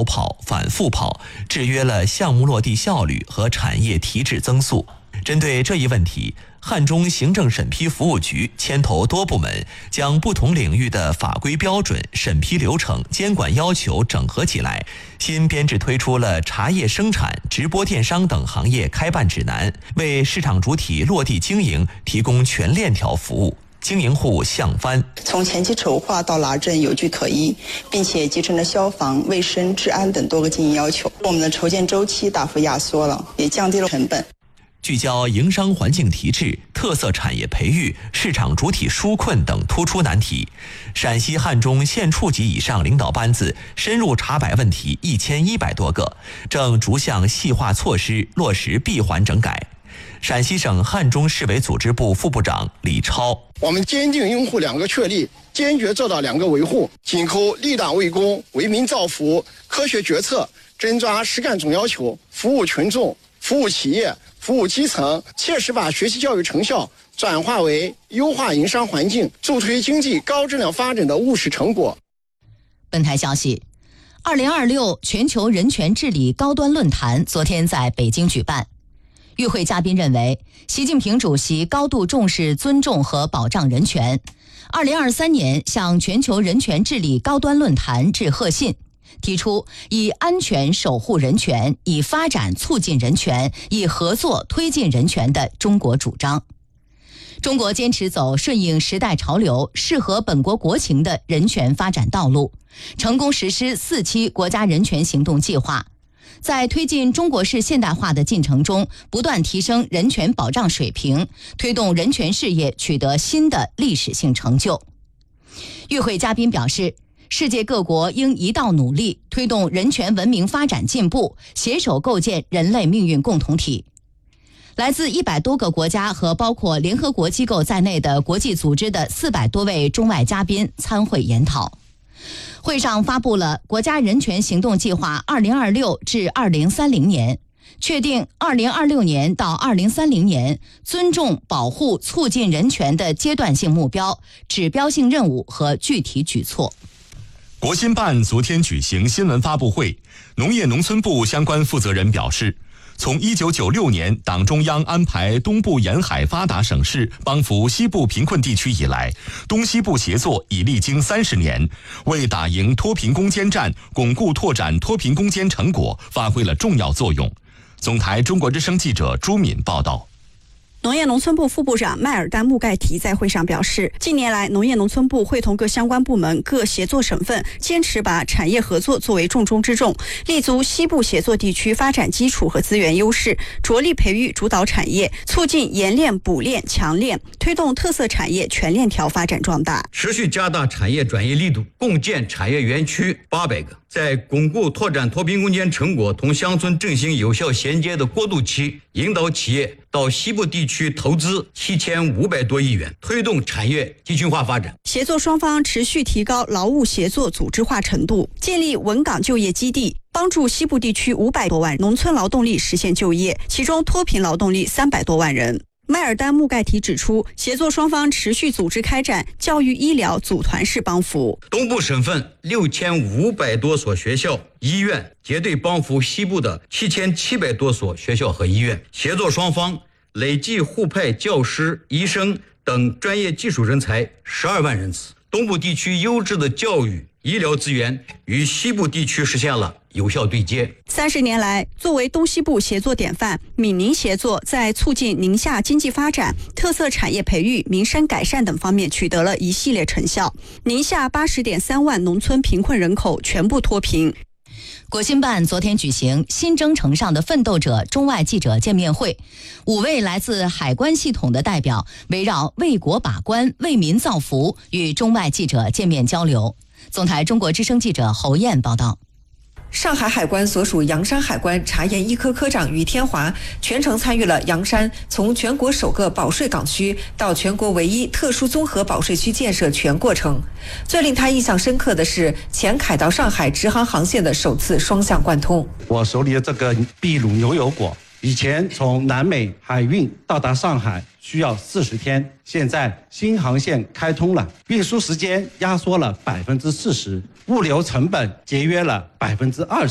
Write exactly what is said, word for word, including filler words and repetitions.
头跑、反复跑，制约了项目落地效率和产业提质增速。针对这一问题，汉中行政审批服务局牵头多部门，将不同领域的法规标准、审批流程、监管要求整合起来，新编制推出了茶叶生产、直播电商等行业开办指南，为市场主体落地经营提供全链条服务。经营户向帆， 从前期筹划到拿证有据可依，并且集成了消防、卫生、治安等多个经营要求，我们的筹建周期大幅压缩了，也降低了成本。 聚焦营商环境提质、特色产业培育、市场主体纾困等突出难题，陕西汉中县处级以上领导班子深入查摆问题一千一百多个，正逐项细化措施落实闭环整改。陕西省汉中市委组织部副部长李超， 我们坚定拥护两个确立，坚决做到两个维护，紧扣立党为公、为民造福，科学决策，真抓实干总要求，服务群众、服务企业、服务基层，切实把学习教育成效转化为优化营商环境、助推经济高质量发展的务实成果。 本台消息，二零二六全球人权治理高端论坛昨天在北京举办。与会嘉宾认为，习近平主席高度重视尊重和保障人权。二零二三年向全球人权治理高端论坛致贺信，提出以安全守护人权、以发展促进人权、以合作推进人权的中国主张。中国坚持走顺应时代潮流、适合本国国情的人权发展道路，成功实施四期国家人权行动计划。在推进中国式现代化的进程中，不断提升人权保障水平，推动人权事业取得新的历史性成就。与会嘉宾表示，世界各国应一道努力，推动人权文明发展进步，携手构建人类命运共同体。来自一百多个国家和包括联合国机构在内的国际组织的四百多位中外嘉宾参会研讨。会上发布了国家人权行动计划二零二六至二零三零年，确定二零二六年到二零三零年尊重、保护、促进人权的阶段性目标、指标性任务和具体举措。 国新办昨天举行新闻发布会，农业农村部相关负责人表示，从一九九六年党中央安排东部沿海发达省市帮扶西部贫困地区以来，东西部协作已历经三十年，为打赢脱贫攻坚战、巩固拓展脱贫攻坚成果发挥了重要作用。总台中国之声记者朱敏报道。 农业农村部副部长迈尔丹·穆盖提在会上表示，近年来农业农村部会同各相关部门、各协作省份，坚持把产业合作作为重中之重，立足西部协作地区发展基础和资源优势，着力培育主导产业，促进研炼、补炼、强炼，推动特色产业全链条发展壮大， 持续加大产业转移力度，共建产业园区八百个。在巩固拓展脱贫攻坚成果同乡村振兴有效衔接的过渡期，引导企业到西部地区投资七千五百多亿元，推动产业集群化发展。 协作双方持续提高劳务协作组织化程度，建立稳岗就业基地，帮助西部地区五百多万农村劳动力实现就业，其中脱贫劳动力三百多万人。迈尔丹·穆盖提指出，协作双方持续组织开展教育医疗组团式帮扶， 东部省份六千五百多所学校、医院结对帮扶西部的七千七百多所学校和医院，协作双方累计互派教师、医生等专业技术人才十二万人次。东部地区优质的教育、医疗资源与西部地区实现了有效对接。 三十年来，作为东西部协作典范，闽宁协作在促进宁夏经济发展、特色产业培育、民生改善等方面取得了一系列成效。宁夏八十点三万农村贫困人口全部脱贫。 国新办昨天举行新征程上的奋斗者中外记者见面会，五位来自海关系统的代表围绕为国把关、为民造福与中外记者见面交流。总台中国之声记者侯燕报道。 上海海关所属洋山海关查验一科科长于天华全程参与了洋山从全国首个保税港区到全国唯一特殊综合保税区建设全过程。最令他印象深刻的是前凯到上海直航航线的首次双向贯通。 我手里的这个秘鲁牛油果，以前从南美海运到达上海需要四十天，现在新航线开通了，运输时间压缩了百分之四十，物流成本节约了百分之二十。